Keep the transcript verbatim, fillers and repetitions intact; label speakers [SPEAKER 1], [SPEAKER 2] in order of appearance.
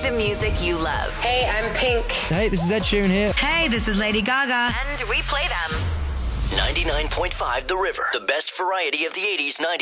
[SPEAKER 1] the music you love.
[SPEAKER 2] Hey, I'm Pink.
[SPEAKER 3] Hey, this is Ed Sheeran here.
[SPEAKER 4] Hey, this is Lady Gaga.
[SPEAKER 1] And we play them.
[SPEAKER 5] ninety-nine point five The River. The best variety of the eighties, nineties.